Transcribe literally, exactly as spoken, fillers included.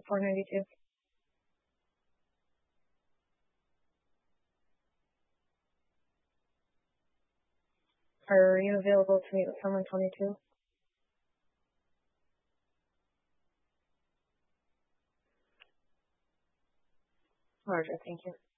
to four ninety-two. Are you available to meet with someone twenty-two? Roger, thank you.